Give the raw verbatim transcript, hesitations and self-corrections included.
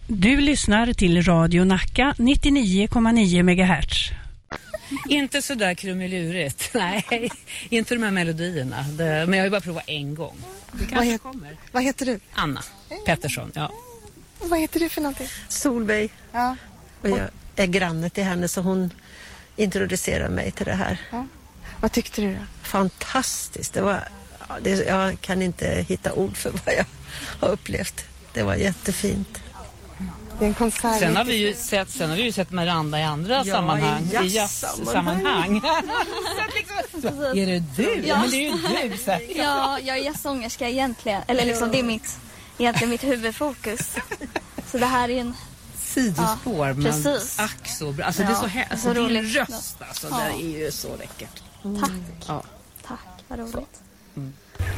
Du lyssnar till Radio Nacka nittionio komma nio megahertz. Inte så där krumelurigt. Nej, inte de här melodierna. Det, men jag har ju bara provat en gång. Det kanske vad, het, kommer. Vad heter du? Anna Pettersson, ja. Vad heter du för någonting? Solveig. Ja. Och jag är granne till henne, så hon introducerar mig till det här. Ja. Vad tyckte du då? Fantastiskt. Det var, ja, det, jag kan inte hitta ord för vad jag har upplevt. Det var jättefint. Det är en konsert. Sen har vi ju sett, sen har vi ju sett Miranda i andra ja, sammanhang. I jazz-sammanhang. Är det du? Ja. Men det är ju du säkert. Ja, jag är jazzsångerska egentligen. Eller liksom, det är mitt, egentligen mitt huvudfokus. Så det här är en... Sidospår, ja, men precis. ack så bra. Alltså ja, det är så här, alltså så din roligt. röst, alltså, ja. det är ju så läckert. Tack. Ja. Tack, vad roligt. Mm.